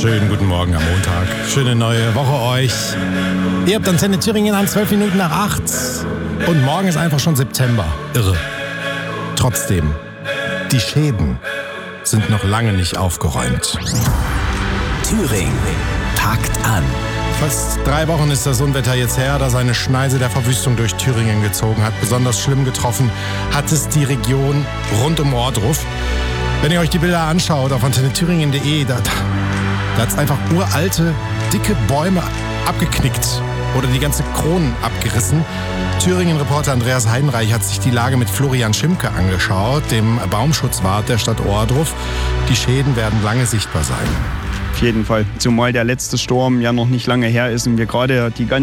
Schönen guten Morgen am Montag. Schöne neue Woche euch. Ihr habt Antenne Thüringen an 12 Minuten nach 8. Und morgen ist einfach schon September. Irre. Trotzdem, die Schäden sind noch lange nicht aufgeräumt. Thüringen packt an. Fast 3 Wochen ist das Unwetter jetzt her, da seine Schneise der Verwüstung durch Thüringen gezogen hat. Besonders schlimm getroffen hat es die Region rund um Ohrdruf. Wenn ihr euch die Bilder anschaut auf antennethüringen.de, da hat es einfach uralte, dicke Bäume abgeknickt oder die ganze Kronen abgerissen. Thüringen-Reporter Andreas Heidenreich hat sich die Lage mit Florian Schimke angeschaut, dem Baumschutzwart der Stadt Ohrdruf. Die Schäden werden lange sichtbar sein. Auf jeden Fall, zumal der letzte Sturm ja noch nicht lange her ist und wir gerade die ganze